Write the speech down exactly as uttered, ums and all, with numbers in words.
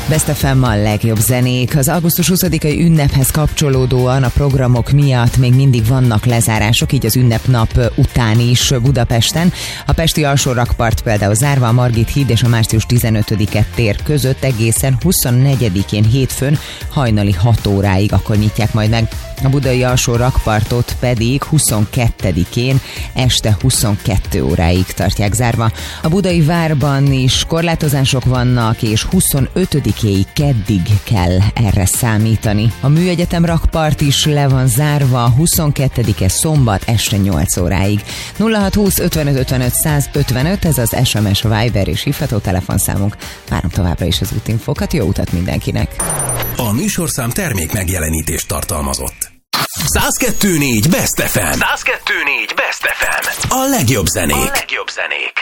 Best ef em-mal legjobb zenék. Az augusztus huszadikai ünnephez kapcsolódóan a programok miatt még mindig vannak lezárások, így az ünnepnap után is Budapesten. A pesti alsórakpart például zárva, a Margit híd és a március tizenötödike tér között egészen huszonnegyedikén hétfőn hajnali hat óráig, akkor nyitják majd meg. A budai alsó rakpartot pedig huszonkettedikén este huszonkettő óráig tartják zárva. A budai várban is korlátozások vannak, és huszonötödikéig keddig kell erre számítani. A Műegyetem rakpart is le van zárva, huszonkettedike szombat este nyolc óráig. nulla hat húsz ötvenöt ötvenöt százötvenöt, ez az es em es, Viber és hívható telefonszámunk. Várom továbbra is az útinfókat, jó utat mindenkinek! A műsorszám termék megjelenítést tartalmazott. száz kettő négy Best ef em. száz kettő négy Best ef em. A legjobb zenék. A legjobb zenék.